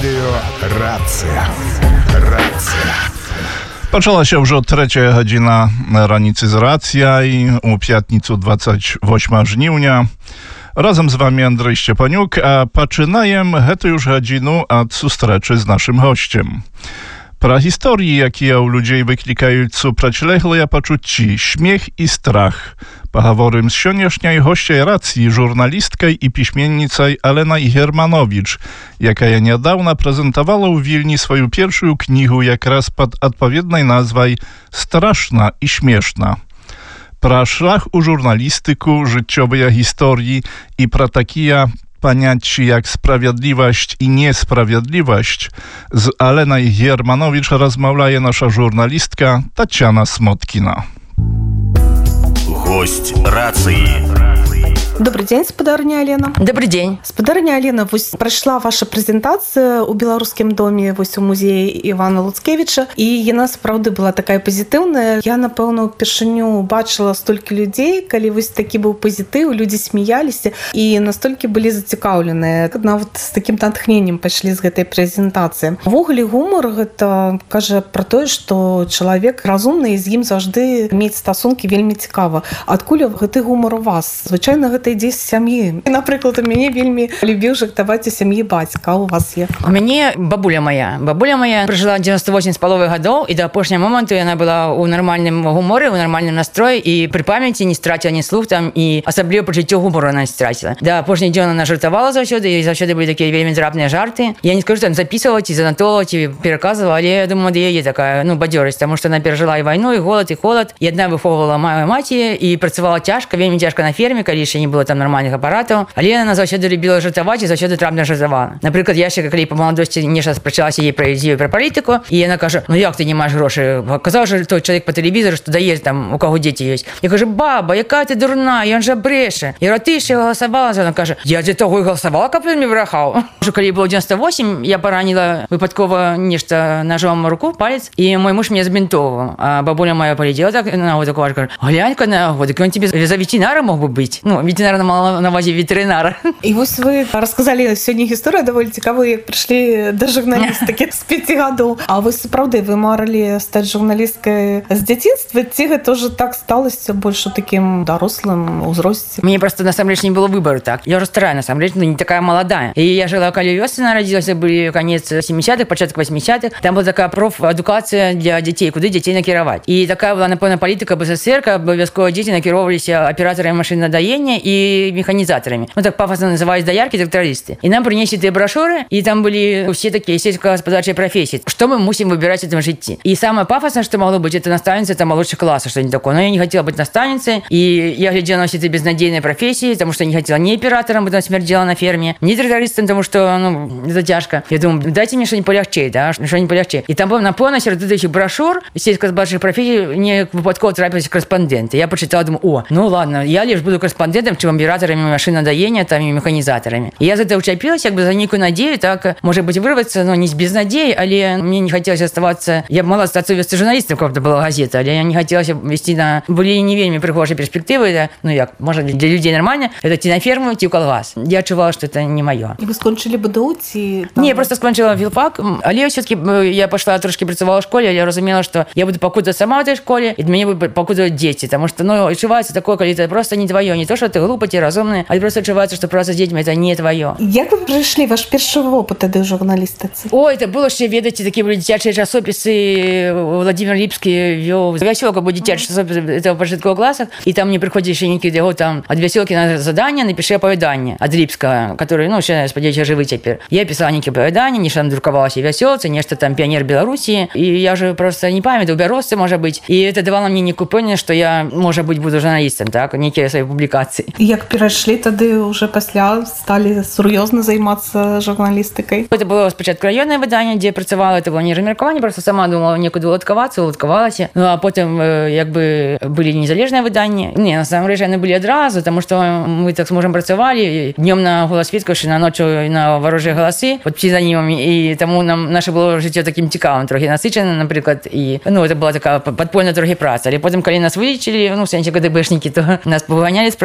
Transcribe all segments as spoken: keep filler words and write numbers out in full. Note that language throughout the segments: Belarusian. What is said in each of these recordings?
Радыё Рацыя. Рацыя. Пачалася ўжо трэцяя гадзіна раніцы з рацыяй у пятніцу двадцать восьмого жніўня. Разам з вами Андрэй Сцепанюк, а пачынаем гэтую ж гадзіну ад сустрэчы з нашым госцем. Пра гісторыі, якія ў людзей выклікаюць супрацьлеглыя пачуцці, śmiech і страх. Пагаворым з сённяшняй госцяй рацыі, журналісткай і пісьменніцай Аленай Германowicz, якая нядаўна прэзентавала ў Вільні сваю першую кнігу якраз пад адпаведнай назвай «Страшна і śmieszna». Пра шлях у журналістыку, жыццёвыя гісторыі і пра такія паняцці як справядлівасць і несправядлівасць з Аленай Германowicz размаўляе наша журналістка Тацяна Смоткіна. Гость рацыі. Добрый день, спадарня Алена. Добрый день. Спадарня Алена, вось прошла ваша прэзентацыя ў беларускім доме, вось у музеі Івана Луцкевіча, і яна сапраўды была такая пазітыўная. Я, напэўна, упершыню бачыла столькі людзей, калі вось такі быў пазітыў, людзі смяяліся і настолькі былі зацікаўленыя. Нават з такім натхненнем пайшлі з гэтай прэзентацыі. Увогуле гумар гэта кажа пра тое, што чалавек разумны і з ім заўжды мець стасункі вельмі цікава. Адкуль гэты гумар у вас? Звычайна гэта ідзе з сям'і. Напрыклад, у мяне вельмі любіў жартаваць у сям'і бацька. У вас є? У мяне бабуля моя. Бабуля моя пражыла девяносто восемь з паловай гадоў, і да апошняга моманту яна была ў нармальным гуморы, ў нармальным настроі, і пры памяці не страціла ні слух там, і асабліва пачуццё гумору она не страціла. Да апошняй дзён она жартавала заўсёды, і заўсёды былі такія вельмі зрабныя жарты. Я не скажу, там записывала, ці занатоўвала, ці пераказвала, але я думаю, да яе такая, ну, бадзёрасць, таму што она перажыла і вайну, і голад, і холад, і адна выхоўвала маю маці, і працавала цяжка, вельмі цяжка на ферме, калі яшчэ не было там нормальных апаратаў, але яна заўсёды любіла жартаваць і заўсёды трапна жартавала. Напрыклад, я яшчэ калі па маладосці нешта спрачалася ей пра ідзею пра палітыку, і яна кажа: "Ну як ты не маеш грошы? Казаў жа той чалавек па тэлевізору, што дае там у каго дзеці ёсць". Я кажу: "Баба, якая ты дурная, ён жа брэша". Я говорю: "Ты ж галасавала". Яна кажа: "Я для того і галасавала, каб ён мне брахаў". Ужо калі было девяносто восемь, я параніла выпадкова нешта ножом руку, палец, і мой муж мне забінтоваў. А бабуля моя полетела так на вот такого, кажа: "Глянь-ка на ногу, так он тебе за ветеринара мог бы быць". Ну, ветеринар мала на увазі ветеринара. І вось вы расказалі сёння гісторыю даволі цікавую, як прыйшлі да журналістыкі з пяці гадоў. А вы сапраўды вы марылі стаць журналісткай з дзяцінства, ці гэта ўжо так сталася больш у такім дарослым узросце? Мне просто насамрэч не было выбору, так. Я ўжо старая, насамрэч, ну, не такая маладая. І я жыла калі вёсцы нарадзілася, былі канец семидесятых, пачатак восьмидесятых. Там была такая профадукацыя для дзяцей, куды дзяцей накіраваць. І такая была, напэўна, палітыка БССР, каб абавязкова дзеці накіроўваліся аператарамі машыннадаення і механізатарамі. Ну, так пафосно назывались доярки, трактористы. И нам принесли эти брошюры, и там были все такие сельскохозяйственные профессии. Что мы мусим выбирать в этом житии. И самое пафосное, что могло быть, это наставница, это молодший класс, что-нибудь такое. Но я не хотела быть наставницей, и я глядела на все эти безнадейные профессии, потому что я не хотела ни оператором, потому что смердела на ферме, ни трактористом, потому что, ну, это тяжко. Я думаю, дайте мне что-нибудь полегче, да, что-нибудь полегче. И там было наполнено серед этих брошюр сельскохозяйственных профессий, мне выпадково трапились корреспонденты. Я почитала, думаю: о, ну ладно, я лишь буду корреспондентом, чем операторами машиннодоения, там, и механизаторами. И я за это учапилась, как бы за некую надею, так, может быть, вырваться, но не без надеи, але мне не хотелось оставаться... Я б мала статься вести журналистом, как-то была газета, але я не хотелось вести на... Были не вельми прихожие перспективы, да, ну, як, может, для людей нормально, это идти на ферму, идти в колгас. Я отчувала, что это не мое. И вы скончили БДУ, ці... Не, я просто скончила филфак, але все-таки я пошла, трошки працавала в школе, я разумела, что я буду покутывать сама в этой школе, и мне будут покутывать дети, потому что, ну, отчувается такое, когда это просто не твое, не то, что ты глупый, ты разумный, а просто отчувается, что просто с детьми это не твое. Як ви прийшли, ваш перший опыт тады ў журналістыцы? Ой, это было ще, ведаце, такие были дзіцячыя часописы, Владимир Липский вёў вясёлка, бо дзіцячы часопис этого в пачатковых классах, и там мне приходили еще некие его там от вясёлки на задание, напиши оповедание от Липского, который, ну, ще, спадзяюся, живы теперь. Я писала некие оповедания, нешта надрукавалася в вясёлцы, нешта там пионер Беларуси, и я же просто не памятаю, у бярозцы, может быть, и это давало мне некую пэўнасць, что я, может быть, буду журналистом, так, некие свои публикации. Як перайшлі тады уже пасля стали сур'ёзна займацца журналістыкай? Это было спачатку раённае выданне, дзе я працавала, это было не размеркаванне, просто сама думала некуды уладкавацца, уладкавалася. Ну, а потым, як бы, былі незалежныя выданні. Не, насамрэч, яны былі адразу, таму што мы так з мужам працавалі, днём на голас Віткаўшчына, на ноччу на варожыя галасы, под псевдонімамі, і таму нам наше было жыццё такім цікавым, трохі насычаным, напрыклад, і, ну, это была такая падпольная трохі праца. Але потым, калі нас вылічылі, ну, в сэнсе КДБшнікі, то нас павыганялі з працы, і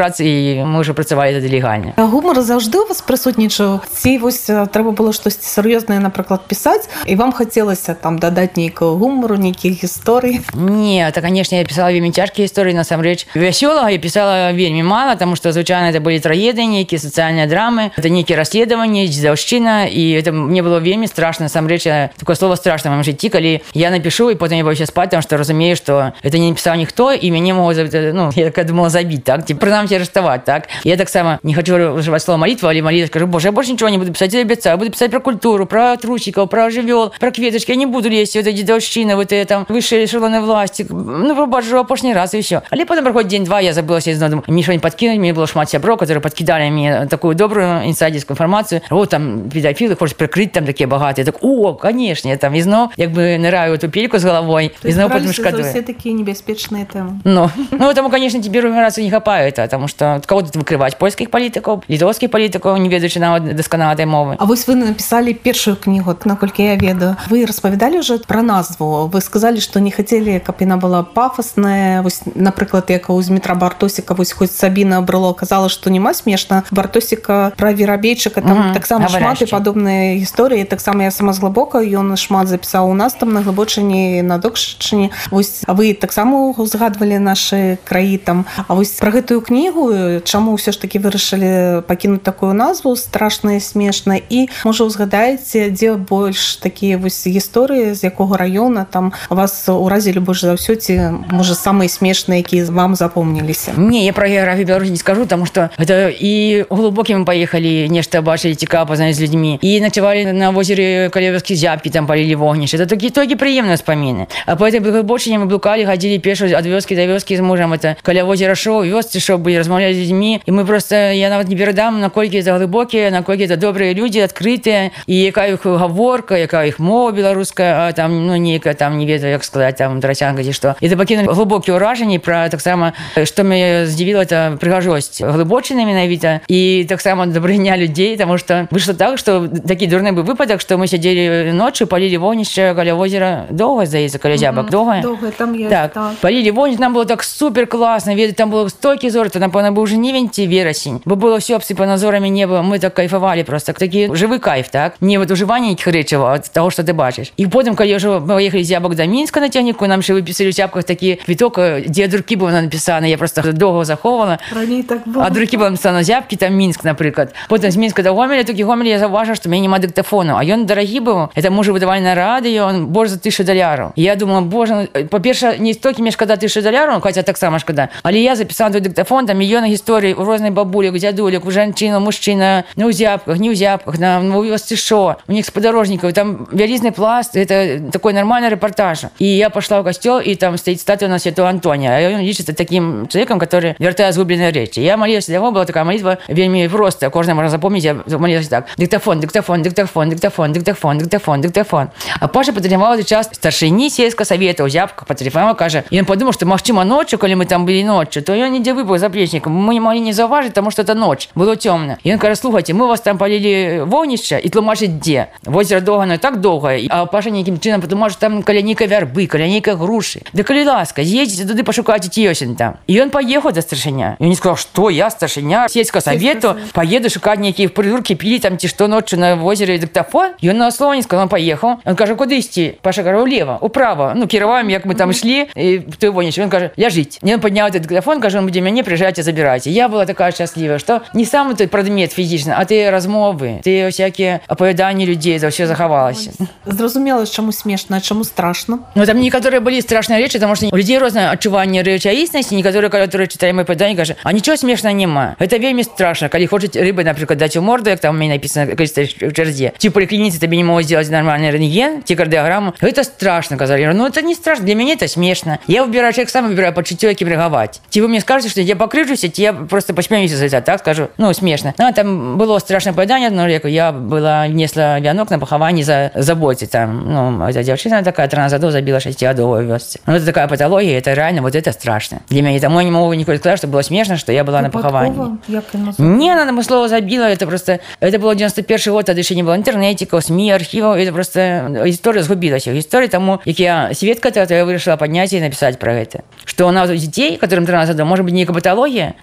і мы ўжо працавалі тады легальна. Гумар заўжды у вас прысутнічаў? Ці вось трэба было штосьці сур'ёзнае, напрыклад, пісаць, і вам хацелася там дадаць нейкую гумару, нейкіх гісторый? Не, то, конечно, я писала вельмі цяжкія гісторыі, насамрэч. Вясёлага я писала вельмі мала, потому что, звычайна, это были трагедыі, нейкія сацыяльныя драмы, это нейкія расследаванні, дзедаўшчына, і это мне было вельмі страшно, насамрэч, такое слово страшно в моем жыцці, калі я напишу, і потом я боюся спаць, потому что разумею, что это не написал никто, и мяне могут, ну, я так думала, забить, так, типа, принамсі арестовать, так. Я так само не хочу уживать слово молитва, или молитва, скажу, боже, я больше ничего не буду писать, я обещаю, буду писать про культуру, про трусиков, про живёл, про кветочки, я не буду лезть в это дедовщина, в это там высшие эшелоны власти, ну, пробачу апошні раз, и все. Але потом проходит день-два, я забыла сесть знову, думаю, мне что-нибудь подкинули, мне было шмат сябров, которые подкидали мне такую добрую инсайдерскую информацию, о, там, педофилы, хочешь прикрыть, там такие богатые, я так, о, конечно, я там, и знов, как бы ныраю в эту пельку с головой, и знов потом шкодую. Все такие небеспечные темы. Ну, ну, потому, конечно, тебе регенерацию не хапает, потому что кого-то выкрывать польских политиков, литовских политиков, не ведаючи нават досконала этой мовы. А вось вы написали першую книгу, наколькі я ведаю. Вы распавядалі уже про назву. Вы сказали, что не хотели, каб яна была пафосная. Вось, напрыклад, як у Змітра Бартосіка, вось хоць Сабіна Брыло казала, што нема смешна. Бартосіка про Верабейчыка, там угу, таксама шмат і падобныя гісторыі. Таксама я сама з глыбока, ён шмат запісаў у нас там на Глыбочыні, на Докшчыне. Вось, а вы таксама узгадвалі нашы краі там. А вось про гэтую кнігу, чаму ўсё ж таки вырашылі пакінуць такую назву, страшна і смешна, і, можа, узгадаеце, дзе больш такія вось гісторыі, з якога раёна там вас уразілі больш за ўсё, ці, можа, самыя смешныя, якія вам запомніліся? Не, я про географію Беларусі не скажу, потому что это и глубокі мы поехали, нешта бачили, цікаво познать з людьми, и ночевали на озере Калевовские зябки, там полили вогнище. Это такие, такие приемные вспомины. А по этой Глыбочине мы блукали, ходили пешо от вёски до вёски с мужем. Это каля озера шоу, вёсцы шоу были, размовляли с людьми. И мы просто, я нават не передам, наколькі это глыбокие, наколькі это добрые люди, открытые, и якая их гаворка, якая их мова белорусская, а там, ну, некая там, не ведаю, як сказать, там, драсянка, ці что. Это покинули глубокие уражения про, так само, что меня здивило, это пригожость Глыбочины менавіта, и так само добрыня людей, потому что вышло так, что такие дурные был выпадок, что мы сидели ночью, полили вогнище каля озера, долго, здається, каля зябок, долго. Долго, там есть, так. так. Полили вогнище, нам было так супер классно, ведь там было столько зор, то, напевно, был уже не ці вересень, бо было все обсыпано зорами неба, мы так кайфовали просто, такий живий кайф, так? Не от уживання яких речів, а от того, що ти бачиш. І потім, коли вже ми поїхали з Ябок до Мінська на тягніку, нам ще виписали в Ябках такий квіток, де дурки були написані, я просто довго заховувала. Так було. А дурки були написані на Зябки, там Мінськ, наприклад. Потім з Мінська до Гомеля, тоді Гомель я зауважила, що в мене немає диктофону, а він дорогий був, це може видавали на радіо, він боже за тисячу доларів. І я думала, боже, по-перше, не стільки мені шкода тисячу доларів, хоча так само шкода, але я записала той диктофон, там мільйони історій у різних бабулек, дядулек, у женщин, у мужчина, ну, у Зябках, не у Зябках, на у вёсцы шо, у них сподорожников, там вялізный пласт, это такой нормальный репортаж. И я пошла в костел, и там стоит статуя на Святого Антония, а он лічится таким человеком, который вертает згубленные речи. Я молилась для него, была такая молитва, вельми просто, кожна можно запомнить, я молилась так: диктофон, диктофон, диктофон, диктофон, диктофон, диктофон, диктофон. А Паша потелефонував час старшині сельского совета у Зябках, потелефонував, каже, і він подумав, що, можливо, ночью, коли ми там були ночью, то він ніде випав заплечником, ми не могли не зауважити, тому що це ніч, було темно. І він каже, слухайте, ми вас там полили вогнище, і тлумачить де. Озеро довгане так довго, а Паша ніяким чином подумав, що там каля нейкої верби, каля нейкої груші. Да коли ласка, з'їдьте туди, пошукайте тіосінь там. І він поїхав до старшиня. І він сказав, що я старшиня сельского совету, поеду шукати ніякі придурки, пили там ті що ночью на озере диктофон. І він на слово не сказав, він поїхав. Він каже, куди йти? Паша каже, вліво, управо. Ну, керуваємо, як ми там йшли, і в той вогнище. Він каже, ляжіть. І він підняв цей диктофон, каже, він буде мене, приїжджайте, забирайте. Я була така щаслива, що не сам той предмет фізично, а ті розмови, ті всякі оповідання людей, це все заховалося. Зрозуміло, чому смішно, а чому страшно? Ну, там некоторые были страшные речи, потому что у людей разное отчувание речаистности, некоторые, которые читали мои подания, говорят, а ничего смешного нема. Это вельми страшно, когда хочет рыбы, например, дать в морду, как там у меня написано количество в черзе. Типа поликлинице тебе не могут сделать нормальный рентген, те кардиограмму. Это страшно, сказали. Ну, это не страшно, для меня это смешно. Я выбираю, человек сам выбираю, по чуть-чуть реагировать. Типа мне скажете, что я покрывшусь, я просто посмеюсь за это, так скажу. Ну, смешно. Ну, там было страшное подание, но я была, внесла вянок на похование за заботе там. Ну, эта девчина такая, тринадцать годов забила шестигодовую вёсце. Ну, это такая патология, это реально, вот это страшно. Для меня, тому я не могу никуда сказать, что было смешно, что я была на поховании. Не, она на слово забила, это просто, это было девяносто первый год, тогда еще не было интернетиков, СМИ, архивов, это просто история сгубилась. История тому, как я Светка, то я решила поднять и написать про это. Что у нас у детей, которым тринадцать годов, может быть некая патология,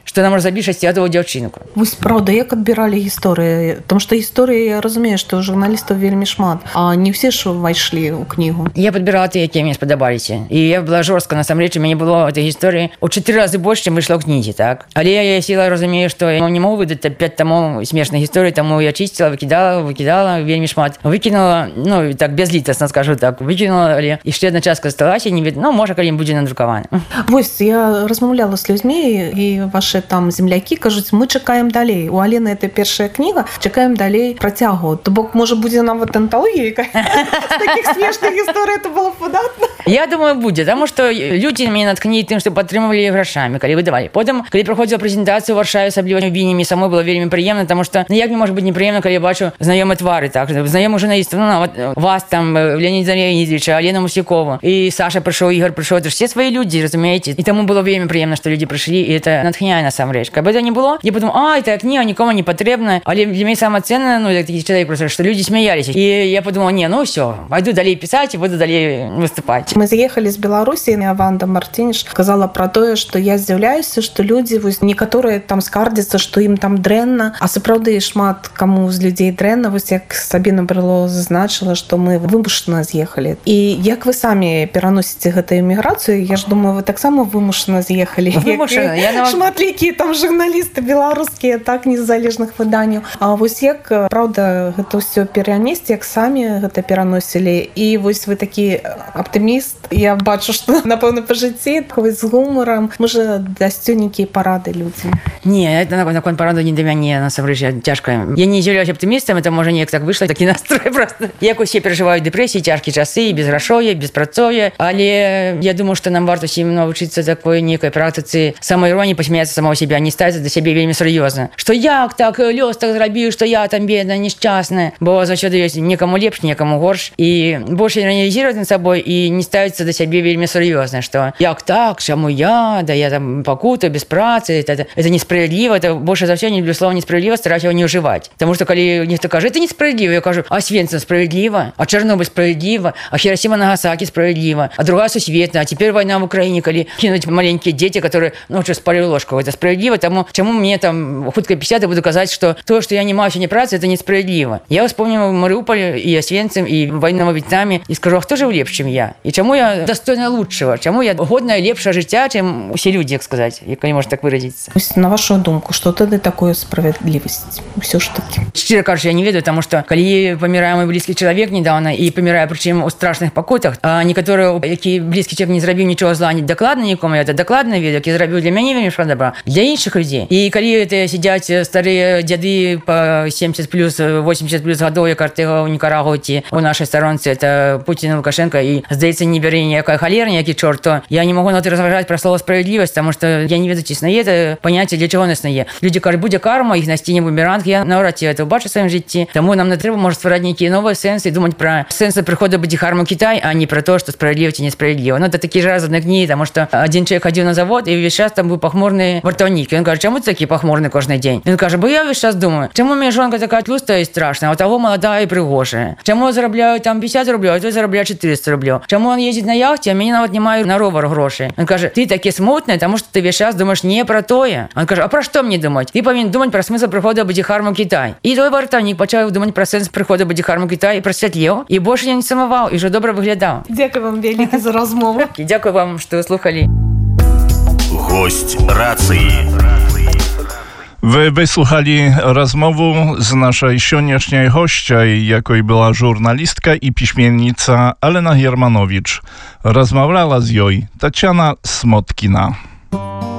што яна можа забіць шасцігадовую дзяўчынку. Вось правда, як адбіралі гісторыі? Таму што гісторыі, я разумею, што журналістаў вельмі шмат, а не ўсе ж увайшлі ў кнігу. Я падбірала тыя, якія мне спадабаліся. І я была жорстка, насамрэч, у мяне было этой гісторыі ў чатыры разы больш, чым выйшла ў кнізе, так? Але я сіла разумею, што я не магу выдаць пяць тамоў смешнай гісторыі, таму я чысціла, выкідала, выкідала вельмі шмат. Выкінула, ну, так, бязлітасна скажу так, выкінула, але яшчэ адна частка засталася, не ведаю, ну, можа, калі будзе надрукавана. Вось, я размаўляла з людзьмі, і ваши там землякі кажуць, мы чакаем далей. У Алены это першая кніга, чакаем далей працягу. То бок, можа, будзе нават анталогія з такіх смешных гісторый, это было выдатна. Я думаю, будзе, таму што людзі мяне наткнілі тым, што падтрымвалі грашамі, калі выдавалі. Потым, калі праходзіла прэзентацыю ў Варшаве, асабліва ў Вільнюсе, самой было вельмі прыемна, таму што ну, як мне можа быць непрыемна, калі я бачу знаёмыя твары, так, знаёмых журналістаў, ну, нават вас там, Леоніда Леонідовича, Алену Мусякову, і Саша прыйшоў, Ігор прыйшоў, это ж все свае людзі, разумееце? І таму было вельмі прыемна, што людзі прыйшлі, і это натхняе насамрэч. Каб это не было, я подумала, а, эта кніга нікому не патрэбна, але для мяне самае ценнае, ну, як такі чалавек просто, што людзі смяяліся. І я подумала, не, ну ўсё, пойду далей пісаць і буду далей выступаць. Мы заехалі з Беларусі, і Ванда Мартыніш сказала пра тое, што я здзіўляюся, што людзі, вось некаторыя там скардзяцца, што ім там дрэнна, а сапраўды шмат каму з людзей дрэнна, вось як Сабіна Брыло зазначыла, што мы вымушана з'ехалі. І як вы самі пераносіце гэтую эміграцыю? Я ж думаю, вы таксама вымушана з'ехалі. Вымушана. Я нават... Шматлікія там журналісты беларускія, так, незалежных выданняў. А вось як, праўда, гэта ўсё перанесці, як самі гэта пераносілі. І вось вы такі аптыміст. Я бачу, што, напэўна, па жыцці, з гумарам, можа, дасцю нейкія парады людзям. Не, это наконт параду не для мяне, насамрэч, цяжка. Я не з'яўляюся аптымістам, это можа неяк так выйшла, такі настрой просто. Як усе перажываюць дэпрэсіі, цяжкія часы, безграшовье, беспрацоўе, але я думаю, што нам варта усім навучыцца такой некай практыцы самаіроніі, пасмяяцца самого себя, не ставіцца да сябе вельмі сур'ёзна. Што як так, лёс так зрабіў, што я там бедная, несчастная, бо заўсёды ёсць некаму лепш, некаму горш, і больш іранізіраваць над сабой і не ставіцца да сябе вельмі сур'ёзна, што як так, чаму я, да я там пакутаю без працы, это, это несправедліва, это больше за ўсё не люблю слова несправедліва, стараюсь яго не ўжываць. Таму што калі нехто кажа, это несправедліва, я кажу, а Освенцим справедліва, а Чорнобыль справедліва, а Хиросима Нагасаки справедліва, а другая сусветная, а теперь война в Украине, калі кинуть маленькие дети, которые ночью спалили ложку, это справедліва, тому чаму мне там хутка пятьдесят буду казаць, что то, что я не маю сёння працы, это несправедліва. Я вспомнила Марыуполь и Освенцим и войну во Вьетнаме и скажу, а хто жыў лепш, чым я? И чаму я достойна лучшего? Чаму я годная лепшая жыцця, чым усе людзі, як сказаць, калі можна так выразіцца. На вашу думку, что тады такое справедливость? Все ж таки. Шчыра кажучы, я не ведаю, потому что калі памірае мой блізкі чалавек недавно і памірае прычым у страшных пакутах, а некаторыя, які блізкі чалавек не зрабіў нічога зла не дакладна нікому, я это дакладна ведаю, які зрабіў для мяне вельмі шмат добра, для іншых людзей. І калі это сядзяць старыя дзяды по семьдесят плюс, восемьдесят плюс гадоў, як Артега ў Нікарагу ці у нашай старонцы, это Путін, Лукашенко, і здаецца, не бярэ ніякая халера, ніякі чорт, то я не могу нават разважаць пра слова справядлівасць, потому что я не ведаю, ці існуе это паняцце, для чаго нас існуе. Людзі кажуць, будзе карма, іх насціне бумеранг, я наўрад ці это ўбачу ў сваім жыцці. Таму нам не трэба можа ствараць нейкія новыя сэнсы і думаць пра сэнсы прыходу Бодхидхармы Кітай, а не пра то, што справядліва ці несправядліва. Ну, это такі ж разны кнігі, таму што адзін чалавек хадзіў на завод і ўвесь час там быў пахмурны вартаўнік. Ён кажа, чаму ты такі пахмурны кожны дзень? Ён кажа, бо я ўвесь час думаю, чаму у мяне жонка такая тлустая і страшная, а у таго маладая і прыгожая? Чаму зарабляю там пятьдесят рублёў, а той зарабляе четыреста рублёў? Чаму он ездзіць на яхце, а мяне нават не маю на ровар грошай? Ён кажа, ты такі смутны, таму што ты ўвесь час думаеш не пра тое. Он кажа, а пра што мне думаць? Ты павінен думаць пра смысл прыходу Бодхидхармы Кітай. І той вартаўнік пачаў думаць пра сэнс прыходу Бодхидхармы Кітай і прасвятлеў, і больш я не сумаваў, і ўжо добра выглядаў. Дзякуй вам вялікі за размову. І дзякуй вам, што слухалі. Гость рацыі. Wy wysłuchali rozmowu z naszej sioniecznej gościej, jaką była żurnalistka i piśmiennica Alena Jermanowicz. Rozmawiała z nią Tatiana Smotkina.